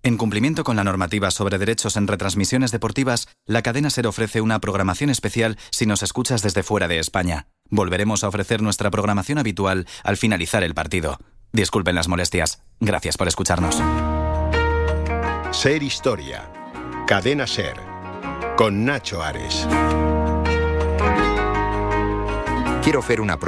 En cumplimiento con la normativa sobre derechos en retransmisiones deportivas, la cadena SER ofrece una programación especial si nos escuchas desde fuera de España. Volveremos a ofrecer nuestra programación habitual al finalizar el partido. Disculpen las molestias. Gracias por escucharnos. SER Historia. Cadena SER. Con Nacho Ares. Quiero fer una